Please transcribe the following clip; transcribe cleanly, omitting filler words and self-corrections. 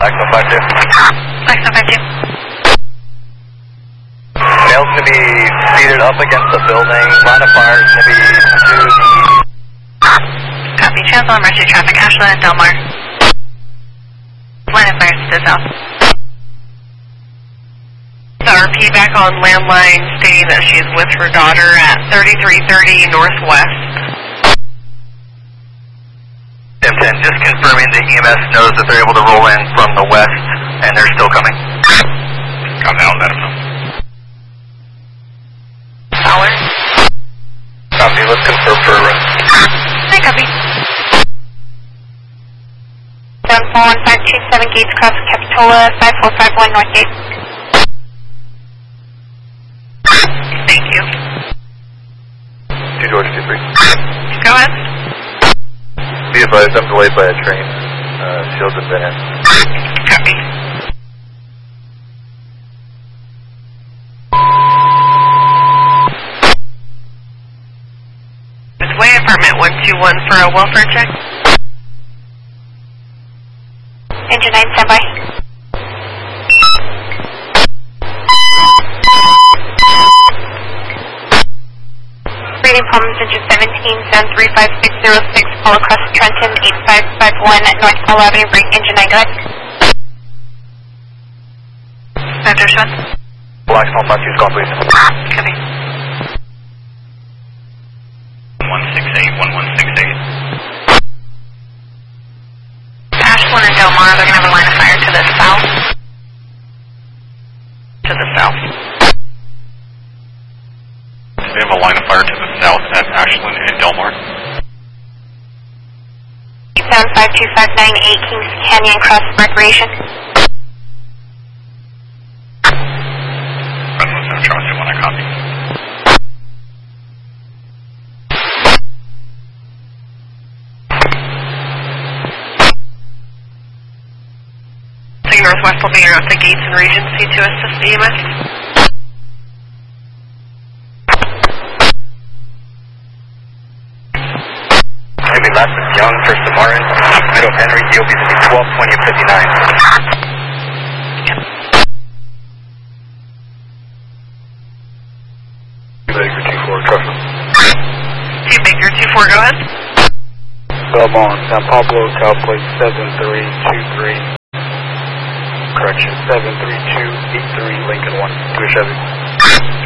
Blackstone 52. Blackstone 52. Male's going to be seated up against the building. Line of fire is going to be to the... Copy. Transit emergency traffic, Ashland and Del Mar. Line of fire to the south. RP back on landline stating that she's with her daughter at 3330 Northwest. 10, just confirming the EMS knows that they're able to roll in from the west and they're still coming. Come down, let them know. Fowler. Copy, let's confirm for arrest. Hi, copy. 741-527 Gates Cross Capitola, 5451 North Gate. Thank you. 2 George 23. Go ahead. Be advised, I'm delayed by a train. Shields have been in. Copy. It's Way Apartment 121 for a welfare check. Engine 9, stand by. Reading problems, engine 17, 735-606, call across Trenton, 8551 North Pole Avenue, break engine 9, go ahead. Center shot. Blackstone 52, call please. Copy. 1168, 1168. Ashland and Del Mar, they're going to have a line of fire to the south. To the south. We have a line of fire to the south at Ashland and Del Mar. 752-598 Kings Canyon Cross Recreation. Redlands and Charlie, when I copy. So Northwest will be out to Gates and Regency to assist the EMS. Last is Young, first to Martin, middle of Henry, DOB is going to be 12, 20, and 59. Baker 24, trust him. 2 Baker 24, go ahead. Belmont, San Pablo, Cal Plate 7323. Correction, 73283 Lincoln 1. To a Chevy.